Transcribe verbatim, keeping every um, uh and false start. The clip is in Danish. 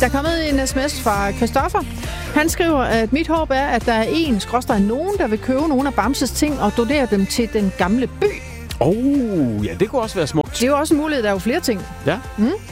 Der er kommet en sms fra Christoffer. Han skriver, at mit håb er, at der er en skråstreg nogen, der vil købe nogle af Bamses ting og donere dem til den gamle by. Åh, oh, ja, det kunne også være smukt. Det er jo også en mulighed, der er jo flere ting. Ja. Mm.